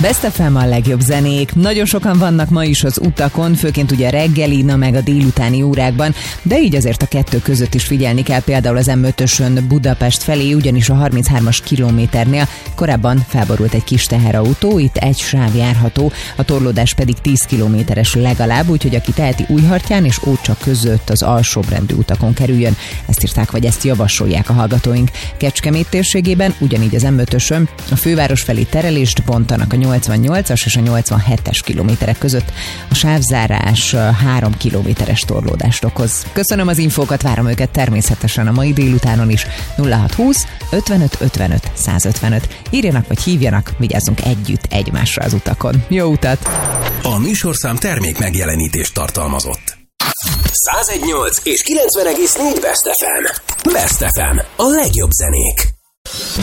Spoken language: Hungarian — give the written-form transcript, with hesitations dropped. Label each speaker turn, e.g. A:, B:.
A: Best FM a legjobb zenék. Nagyon sokan vannak ma is az utakon, főként ugye reggeli, meg a délutáni órákban, de így azért a kettő között is figyelni kell, például az M5-ösön Budapest felé, ugyanis a 33-as kilométernél korábban felborult egy kis teherautó, itt egy sáv járható, a torlódás pedig 10 kilométeres legalább, úgyhogy aki teheti Újhartyán és Ócsa között az alsóbrendű utakon kerüljön. Ezt írták, vagy ezt javasolják a hallgatóink. Kecskemét térségében ugyanígy az M5-ösön a főváros felé terelést bontanak a 88-as és a 87-es kilométerek között. A sávzárás 3 kilométeres torlódást okoz. Köszönöm az infókat, várom őket természetesen a mai délutánon is. 0620 55 55 155. Írjanak vagy hívjanak, vigyázzunk együtt egymásra az utakon. Jó utat!
B: A műsorszám termék megjelenítést tartalmazott. 101.8 és 90.4 Best FM. Best FM. A legjobb zenék.